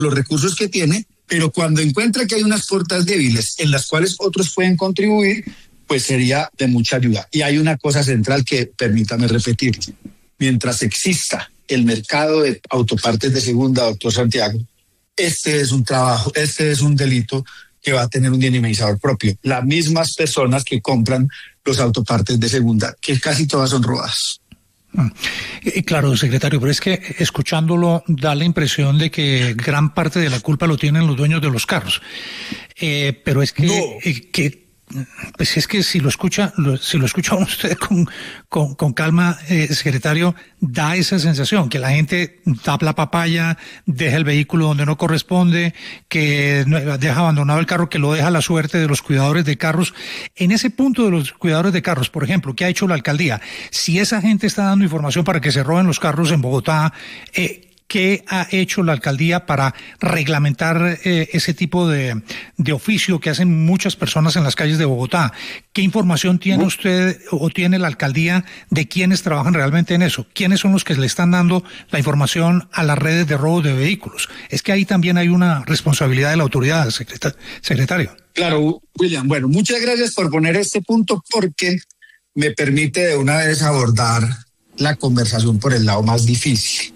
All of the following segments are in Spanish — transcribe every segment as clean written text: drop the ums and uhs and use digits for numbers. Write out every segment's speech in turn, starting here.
los recursos que tiene, pero cuando encuentra que hay unas puertas débiles en las cuales otros pueden contribuir, pues sería de mucha ayuda. Y hay una cosa central que permítame repetir. Mientras exista el mercado de autopartes de segunda, doctor Santiago, este es un trabajo, este es un delito que va a tener un dinamizador propio. Las mismas personas que compran los autopartes de segunda, que casi todas son robadas. Claro, secretario, pero es que escuchándolo da la impresión de que gran parte de la culpa lo tienen los dueños de los carros. Pero es que, no. Pues es que si lo escucha usted con calma, secretario, da esa sensación que la gente tapa la papaya, deja el vehículo donde no corresponde, que deja abandonado el carro, que lo deja a la suerte de los cuidadores de carros. En ese punto de los cuidadores de carros, por ejemplo, ¿qué ha hecho la alcaldía? Si esa gente está dando información para que se roben los carros en Bogotá, ¿qué ha hecho la alcaldía para reglamentar ese tipo de oficio que hacen muchas personas en las calles de Bogotá? ¿Qué información tiene usted o tiene la alcaldía de quiénes trabajan realmente en eso? ¿Quiénes son los que le están dando la información a las redes de robo de vehículos? Es que ahí también hay una responsabilidad de la autoridad, secretario. Claro, William. Bueno, muchas gracias por poner este punto porque me permite de una vez abordar la conversación por el lado más difícil.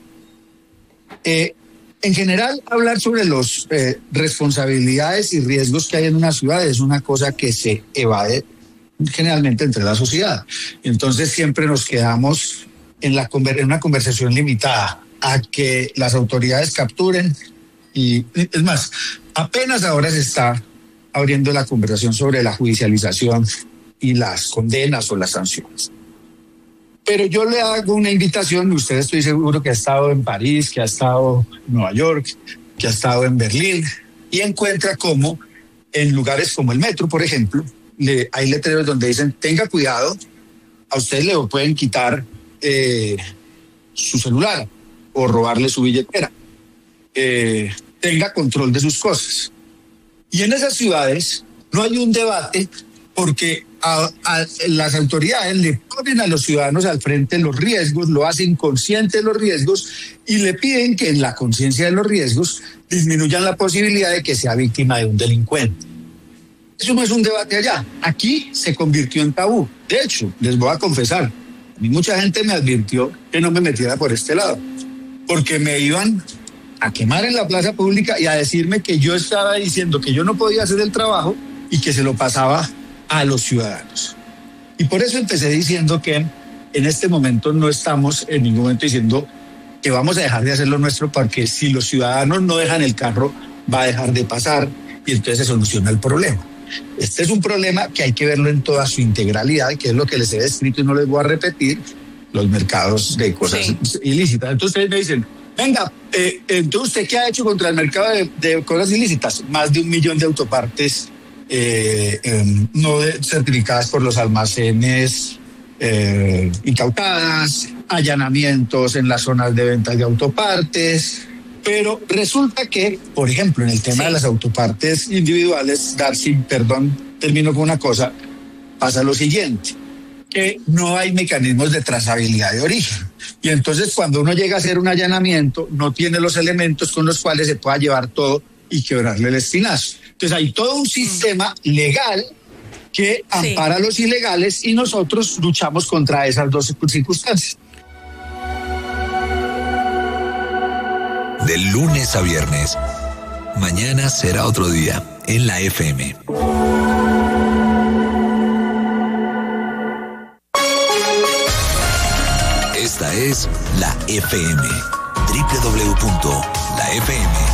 En general, hablar sobre las responsabilidades y riesgos que hay en una ciudad es una cosa que se evade generalmente entre la sociedad. Entonces siempre nos quedamos en una conversación limitada a que las autoridades capturen y es más, apenas ahora se está abriendo la conversación sobre la judicialización y las condenas o las sanciones. Pero yo le hago una invitación, usted estoy seguro que ha estado en París, que ha estado en Nueva York, que ha estado en Berlín, y encuentra cómo en lugares como el metro, por ejemplo, hay letreros donde dicen, tenga cuidado, a usted le pueden quitar su celular o robarle su billetera, tenga control de sus cosas. Y en esas ciudades no hay un debate porque a las autoridades le ponen a los ciudadanos al frente los riesgos, lo hacen consciente de los riesgos y le piden que en la conciencia de los riesgos disminuyan la posibilidad de que sea víctima de un delincuente. Eso no es un debate allá. Aquí se convirtió en tabú. De hecho, les voy a confesar, a mí mucha gente me advirtió que no me metiera por este lado, porque me iban a quemar en la plaza pública y a decirme que yo estaba diciendo que yo no podía hacer el trabajo y que se lo pasaba a los ciudadanos. Y por eso empecé diciendo que en este momento no estamos en ningún momento diciendo que vamos a dejar de hacer lo nuestro, porque si los ciudadanos no dejan el carro, va a dejar de pasar y entonces se soluciona el problema. Este es un problema que hay que verlo en toda su integralidad, que es lo que les he descrito y no les voy a repetir, los mercados de cosas ilícitas. Entonces ustedes me dicen, venga, entonces ¿usted qué ha hecho contra el mercado de cosas ilícitas? Más de 1 millón de autopartes no certificadas por los almacenes incautadas, allanamientos en las zonas de ventas de autopartes, pero resulta que, por ejemplo, en el tema de las autopartes individuales, Darcy, perdón, termino con una cosa, pasa lo siguiente, que no hay mecanismos de trazabilidad de origen. Y entonces cuando uno llega a hacer un allanamiento, no tiene los elementos con los cuales se pueda llevar todo y quebrarle el espinazo. Entonces hay todo un sistema legal que ampara a los ilegales y nosotros luchamos contra esas dos circunstancias. De lunes a viernes, mañana será otro día en la FM. Esta es la FM, www.lafm.com.